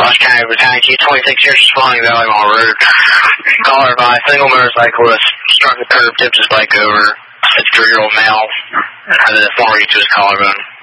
Ross County Battalion Key 26 years, Swanee Valley Mall Road. Caller by single motorcyclist struck the curb, tipped his bike over. It's a 3-year-old male. And then the former to his collarbone.